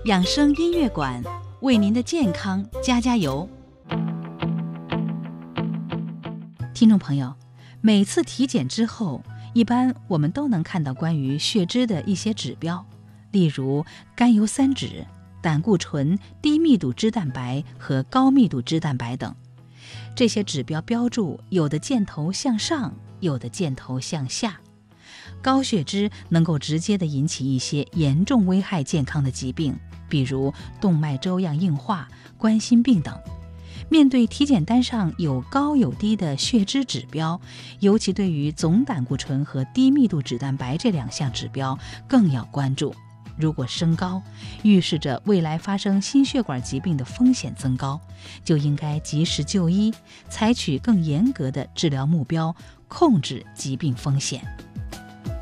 养生音乐馆为您的健康加加油。听众朋友，每次体检之后，一般我们都能看到关于血脂的一些指标，例如甘油三酯、胆固醇、低密度脂蛋白和高密度脂蛋白等。这些指标标注有的箭头向上，有的箭头向下。高血脂能够直接地引起一些严重危害健康的疾病，比如动脉粥样硬化、冠心病等。面对体检单上有高有低的血脂指标，尤其对于总胆固醇和低密度脂蛋白这两项指标更要关注。如果升高，预示着未来发生心血管疾病的风险增高，就应该及时就医，采取更严格的治疗目标，控制疾病风险。